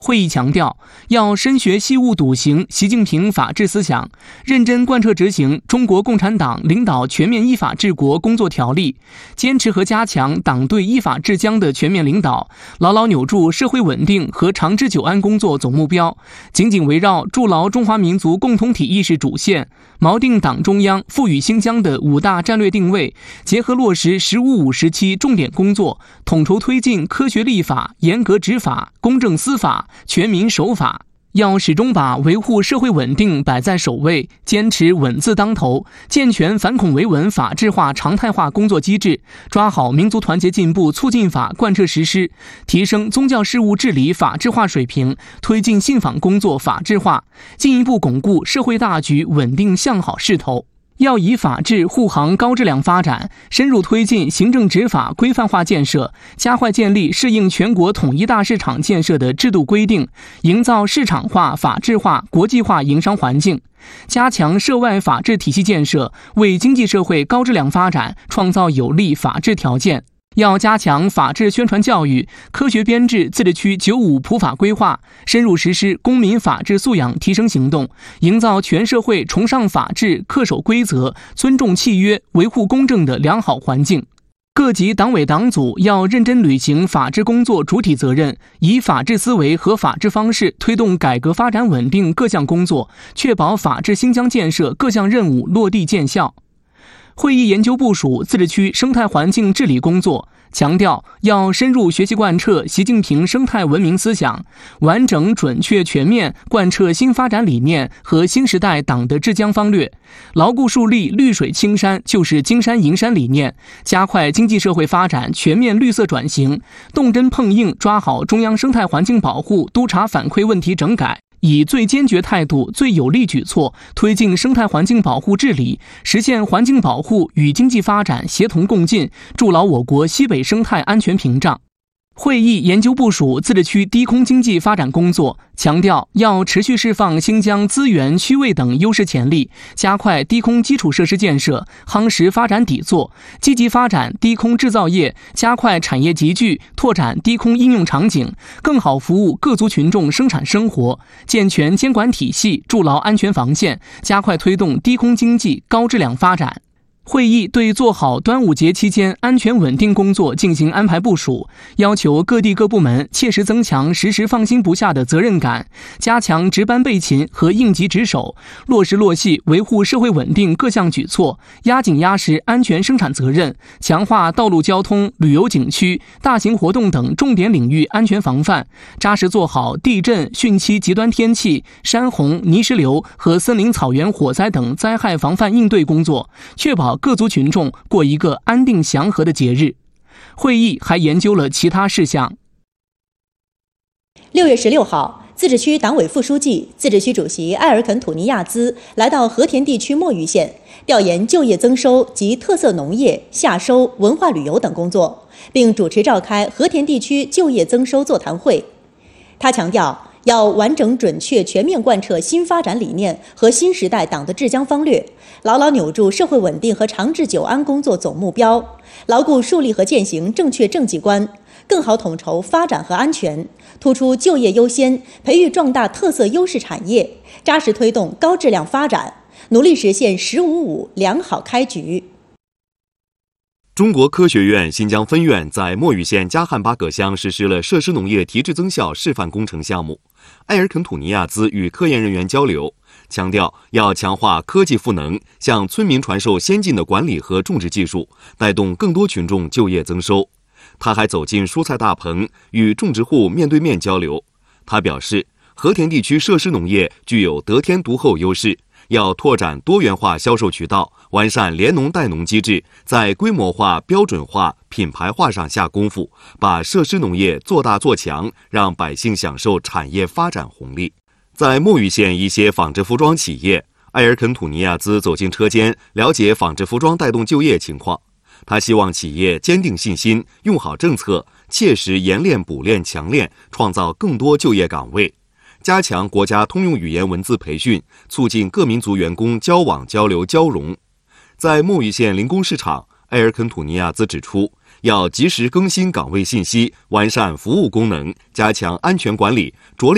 会议强调，要深学习物笃行习近平法治思想，认真贯彻执行中国共产党领导全面依法治国工作条例，坚持和加强党对依法治疆的全面领导，牢牢扭住社会稳定和长治久安工作总目标，紧紧围绕筑牢中华民族共同体意识主线，锚定党中央赋予新疆的5大战略定位，结合落实“十五五”时期重点工作，统筹推进科学立法、严格执法、公正司法、全民守法。要始终把维护社会稳定摆在首位，坚持稳字当头，健全反恐维稳法治化常态化工作机制，抓好民族团结进步促进法贯彻实施，提升宗教事务治理法治化水平，推进信访工作法治化，进一步巩固社会大局稳定向好势头。要以法治护航高质量发展，深入推进行政执法规范化建设，加快建立适应全国统一大市场建设的制度规定，营造市场化、法治化、国际化营商环境，加强涉外法治体系建设，为经济社会高质量发展创造有利法治条件。要加强法治宣传教育，科学编制自治区95普法规划，深入实施公民法治素养提升行动，营造全社会崇尚法治、恪守规则、尊重契约、维护公正的良好环境。各级党委党组要认真履行法治工作主体责任，以法治思维和法治方式推动改革发展稳定各项工作，确保法治新疆建设各项任务落地见效。会议研究部署自治区生态环境治理工作，强调要深入学习贯彻习近平生态文明思想，完整准确全面贯彻新发展理念和新时代党的治疆方略，牢固树立绿水青山就是金山银山理念，加快经济社会发展全面绿色转型，动真碰硬抓好中央生态环境保护督查反馈问题整改，以最坚决态度、最有力举措推进生态环境保护治理，实现环境保护与经济发展协同共进，筑牢我国西北生态安全屏障。会议研究部署自治区低空经济发展工作，强调要持续释放新疆资源、区位等优势潜力，加快低空基础设施建设，夯实发展底座，积极发展低空制造业，加快产业集聚，拓展低空应用场景，更好服务各族群众生产生活，健全监管体系，筑牢安全防线，加快推动低空经济高质量发展。会议对做好端午节期间安全稳定工作进行安排部署，要求各地各部门切实增强时时放心不下的责任感，加强值班备勤和应急值守，落实落细维护社会稳定各项举措，压紧压实安全生产责任，强化道路交通、旅游景区、大型活动等重点领域安全防范，扎实做好地震、汛期极端天气、山洪、泥石流和森林草原火灾等灾害防范应对工作，确保各族群众过一个安定祥和的节日。会议还研究了其他事项。 6月16号，自治区党委副书记、自治区主席埃尔肯土尼亚兹来到和田地区墨峪县，调研就业增收及特色农业、夏收、文化旅游等工作，并主持召开和田地区就业增收座谈会。他强调，要完整准确全面贯彻新发展理念和新时代党的治疆方略，牢牢扭住社会稳定和长治久安工作总目标，牢固树立和践行正确政绩观，更好统筹发展和安全，突出就业优先，培育壮大特色优势产业，扎实推动高质量发展，努力实现“十五五”良好开局。 中国科学院新疆分院在墨峪县加汉巴葛乡实施了设施农业提质增效示范工程项目。埃尔肯土尼亚兹与科研人员交流，强调要强化科技赋能，向村民传授先进的管理和种植技术，带动更多群众就业增收。他还走进蔬菜大棚，与种植户面对面交流。他表示，和田地区设施农业具有得天独厚优势，要拓展多元化销售渠道，完善联农带农机制，在规模化、标准化、品牌化上下功夫，把设施农业做大做强，让百姓享受产业发展红利。在墨峪县一些纺织服装企业，埃尔肯土尼亚兹走进车间，了解纺织服装带动就业情况。他希望企业坚定信心，用好政策，切实研练补练强练，创造更多就业岗位，加强国家通用语言文字培训，促进各民族员工交往交流交融。在墨峪县临工市场，埃尔肯土尼亚兹指出，要及时更新岗位信息，完善服务功能，加强安全管理，着力